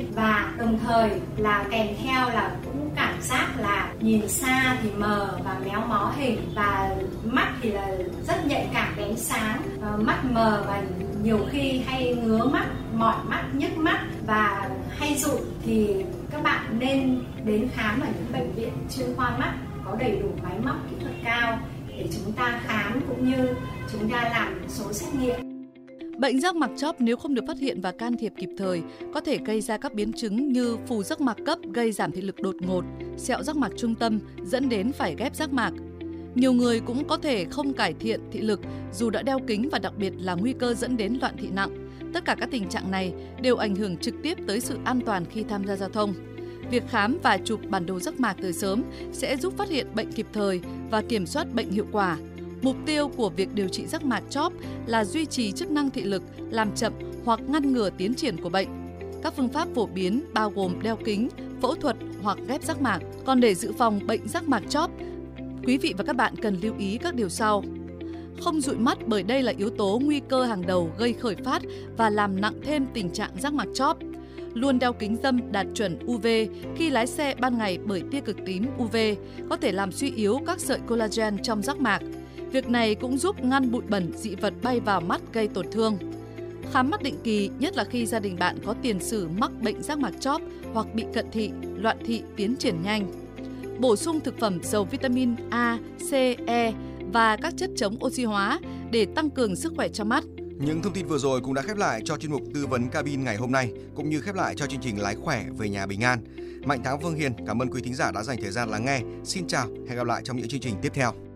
lên, và đồng thời là kèm theo là cũng cảm giác là nhìn xa thì mờ và méo mó hình, và mắt thì là rất nhạy cảm với ánh sáng, mắt mờ và nhiều khi hay ngứa mắt, mỏi mắt, nhức mắt và hay rụi, thì các bạn nên đến khám ở những bệnh viện chuyên khoa mắt có đầy đủ máy móc kỹ thuật cao để chúng ta khám cũng như chúng ta làm một số xét nghiệm. Bệnh giác mạc chóp nếu không được phát hiện và can thiệp kịp thời có thể gây ra các biến chứng như phù giác mạc cấp gây giảm thị lực đột ngột, sẹo giác mạc trung tâm dẫn đến phải ghép giác mạc. Nhiều người cũng có thể không cải thiện thị lực dù đã đeo kính, và đặc biệt là nguy cơ dẫn đến loạn thị nặng. Tất cả các tình trạng này đều ảnh hưởng trực tiếp tới sự an toàn khi tham gia giao thông. Việc khám và chụp bản đồ giác mạc từ sớm sẽ giúp phát hiện bệnh kịp thời và kiểm soát bệnh hiệu quả. Mục tiêu của việc điều trị giác mạc chóp là duy trì chức năng thị lực, làm chậm hoặc ngăn ngừa tiến triển của bệnh. Các phương pháp phổ biến bao gồm đeo kính, phẫu thuật hoặc ghép giác mạc. Còn để dự phòng bệnh giác mạc chóp, quý vị và các bạn cần lưu ý các điều sau. Không dụi mắt, bởi đây là yếu tố nguy cơ hàng đầu gây khởi phát và làm nặng thêm tình trạng giác mạc chóp. Luôn đeo kính râm đạt chuẩn UV khi lái xe ban ngày, bởi tia cực tím UV có thể làm suy yếu các sợi collagen trong giác mạc. Việc này cũng giúp ngăn bụi bẩn, dị vật bay vào mắt gây tổn thương. Khám mắt định kỳ, nhất là khi gia đình bạn có tiền sử mắc bệnh giác mạc chóp hoặc bị cận thị, loạn thị tiến triển nhanh. Bổ sung thực phẩm giàu vitamin A, C, E và các chất chống oxy hóa để tăng cường sức khỏe cho mắt. Những thông tin vừa rồi cũng đã khép lại cho chuyên mục tư vấn cabin ngày hôm nay, cũng như khép lại cho chương trình Lái khỏe về nhà bình an. Mạnh Thắng, Phương Hiền cảm ơn quý thính giả đã dành thời gian lắng nghe. Xin chào, hẹn gặp lại trong những chương trình tiếp theo.